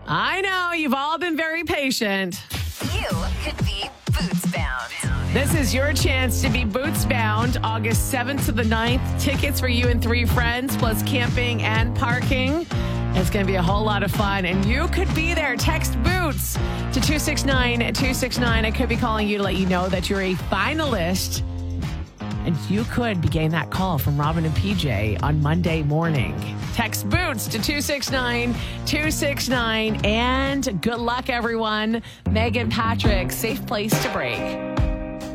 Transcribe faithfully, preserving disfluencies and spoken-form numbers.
I know you've all been very patient. You could be boots bound. This is your chance to be boots bound August seventh to the ninth. Tickets for you and three friends, plus camping and parking. It's going to be a whole lot of fun, and you could be there. Text BOOTS to two six nine two six nine. I could be calling you to let you know that you're a finalist, and you could be getting that call from Robin and P J on Monday morning. Text BOOTS to two six nine two six nine, and good luck, everyone. Megan Patrick, safe place to break.